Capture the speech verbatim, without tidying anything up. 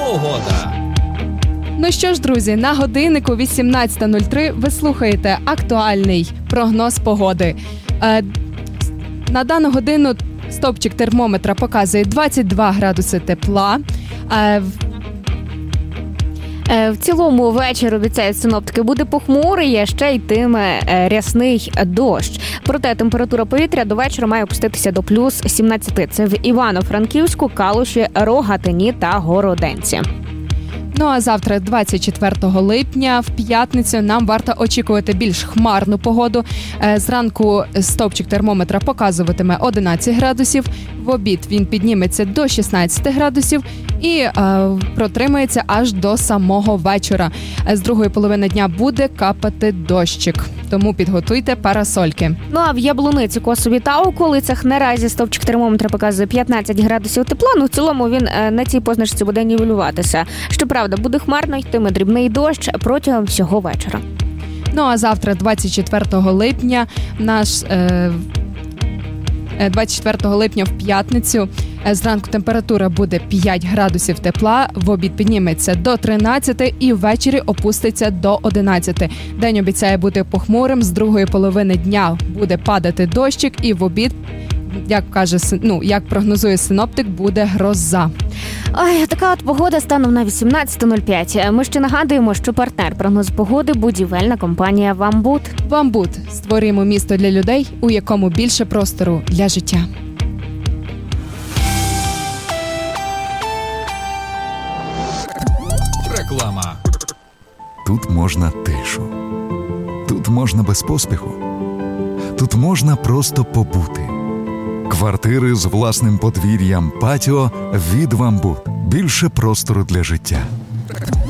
Погода. Ну що ж, друзі, на годиннику вісімнадцята нуль три ви слухаєте актуальний прогноз погоди. Е, на дану годину стовпчик термометра показує двадцять два градуси тепла. Е, В цілому вечір, обіцяють синоптики, буде похмурий, а ще йтиме рясний дощ. Проте температура повітря до вечора має опуститися до плюс сімнадцять. Це в Івано-Франківську, Калуші, Рогатині та Городенці. Ну а завтра, двадцять четвертого липня, в п'ятницю, нам варто очікувати більш хмарну погоду. Зранку стовпчик термометра показуватиме одинадцять градусів, в обід він підніметься до шістнадцять градусів і е, протримається аж до самого вечора. З другої половини дня буде капати дощик, тому підготуйте парасольки. Ну а в Яблуниці, Косові та околицях наразі стовпчик термометра показує п'ятнадцять градусів тепла, ну в цілому він на цій позначці буде нівелюватися. Щоправда, буде хмарно, йтиме дрібний дощ протягом всього вечора. Ну а завтра, двадцять четвертого липня, наш... Е, двадцять четвертого липня в п'ятницю зранку температура буде п'ять градусів тепла, в обід підніметься до тринадцяти і ввечері опуститься до одинадцяти. День обіцяє бути похмурим, з другої половини дня буде падати дощик і в обід, як каже, ну, як прогнозує синоптик, буде гроза. Ой, така от погода станом на вісімнадцята нуль п'ять. Ми ще нагадуємо, що партнер прогнозу погоди – будівельна компанія «Вамбут». «Вамбут» – створюємо місто для людей, у якому більше простору для життя. Реклама. Тут можна тишу. Тут можна без поспіху. Тут можна просто побути. Квартири з власним подвір'ям, патіо від «Вамбут». Більше простору для життя.